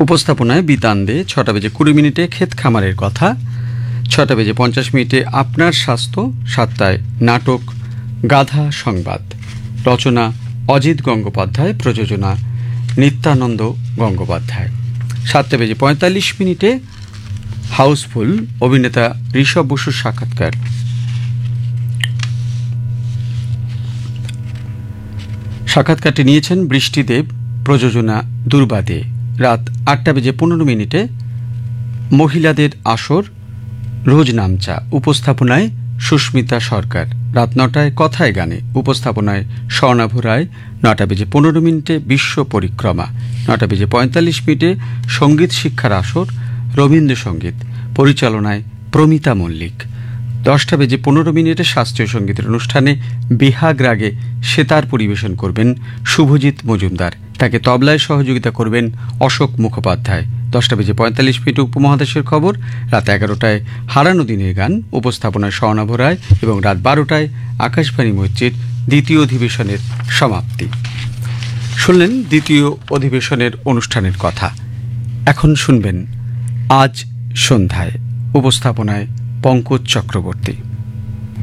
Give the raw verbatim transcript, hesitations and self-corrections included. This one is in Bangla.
উপস্থাপনায় বিতান দে। ছটা বেজে কুড়ি মিনিটে ক্ষেত খামারের কথা। ছটা বেজে পঞ্চাশ মিনিটে আপনার স্বাস্থ্য। সাতটায় নাটক গাধা সংবাদ। রচনা অজিত গঙ্গোপাধ্যায়, প্রযোজনা নিত্যানন্দ গঙ্গোপাধ্যায়। সাতটা বেজে পঁয়তাল্লিশ মিনিটে হাউসফুল, অভিনেতা ঋষভ বসুর সাক্ষাৎকার। সাক্ষাৎকারটি নিয়েছেন বৃষ্টিদেব, প্রযোজনা দুর্বাদে। রাত আটটা বেজে পনেরো মিনিটে মহিলাদের আসর, রোজ নামচা। উপস্থাপনায় সুস্মিতা সরকার। রাত নটায় কথায় গানে। উপস্থাপনায় স্বর্ণাভ রায়। নটা বেজে পনেরো মিনিটে বিশ্ব পরিক্রমা। নটা বেজে পঁয়তাল্লিশ মিনিটে সঙ্গীত শিক্ষার আসর, রবীন্দ্রসঙ্গীত। পরিচালনায় প্রমিতা মল্লিক। দশটা বেজে পনেরো মিনিটে শাস্ত্রীয় সঙ্গীতের অনুষ্ঠানে বিহাগ রাগে সেতার পরিবেশন করবেন শুভজিৎ মজুমদার। তাকে তবলায় সহযোগিতা করবেন অশোক মুখোপাধ্যায়। দশটা বেজে পঁয়তাল্লিশ মিনিটে উপমহাদেশের খবর। রাত এগারোটায় হারানো দিনের গান। উপস্থাপনায় স্বর্ণাভ রায়। এবং রাত বারোটায় আকাশবাণী মৈত্রীর দ্বিতীয় অধিবেশনের সমাপ্তি। শুনলেন দ্বিতীয় অধিবেশনের অনুষ্ঠানের কথা। এখন শুনবেন আজ সন্ধ্যায়। উপস্থাপনায় পঙ্কজ চক্রবর্তী।